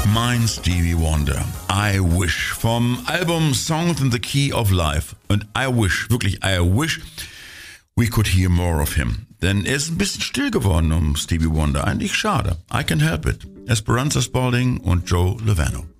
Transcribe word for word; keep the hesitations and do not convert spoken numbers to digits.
Mein Stevie Wonder, I Wish, vom Album Songs in the Key of Life. Und I wish, wirklich I wish, we could hear more of him. Denn er ist ein bisschen still geworden um Stevie Wonder. Eigentlich schade. I Can't Help It. Esperanza Spalding und Joe Lovano.